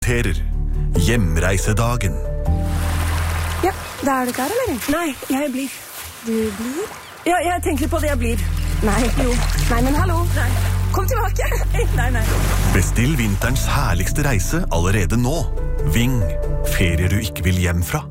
Hjemreisedagen. Ja, da er du klar, eller? Nei, jeg blir. Du blir? Ja, jeg tenker på det, jeg blir. Nei, jo. Nei, men hallo. Nei. Kom tilbake. Nei. Bestill vinterens herligste reise allerede nå. Ving. Ferier du ikke vil hjem fra.